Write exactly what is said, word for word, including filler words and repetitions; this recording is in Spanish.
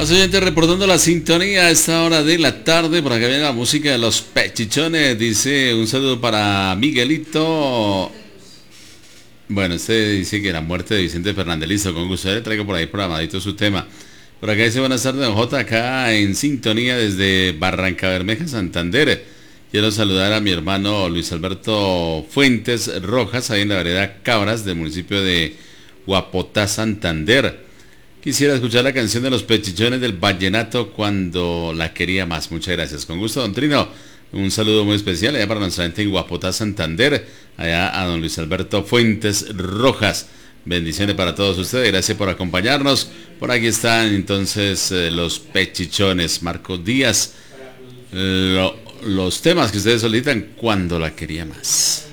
Más oyentes reportando la sintonía a esta hora de la tarde. Por acá viene la música de los Pechichones. Dice un saludo para Miguelito. Bueno, este dice que la muerte de Vicente Fernández. Listo, con gusto le traigo por ahí programadito su tema. Por acá dice buenas tardes, don J, acá en sintonía desde Barranca Bermeja, Santander. Quiero saludar a mi hermano Luis Alberto Fuentes Rojas, ahí en la vereda Cabras del municipio de Guapotá, Santander. Quisiera escuchar la canción de los Pechichones del vallenato Cuando la quería más. Muchas gracias. Con gusto, don Trino. Un saludo muy especial allá para nuestra gente en Guapotá, Santander. Allá a don Luis Alberto Fuentes Rojas. Bendiciones para todos ustedes. Gracias por acompañarnos. Por aquí están entonces eh, los Pechichones. Marco Díaz. Lo, los temas que ustedes solicitan Cuando la quería más.